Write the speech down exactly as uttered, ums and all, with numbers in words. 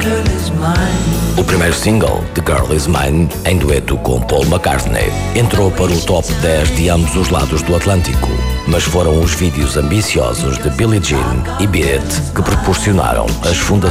O primeiro single, The Girl Is Mine, em dueto com Paul McCartney, entrou para o top dez de ambos os lados do Atlântico, mas foram os vídeos ambiciosos de Billie Jean e Beat It que proporcionaram as fundações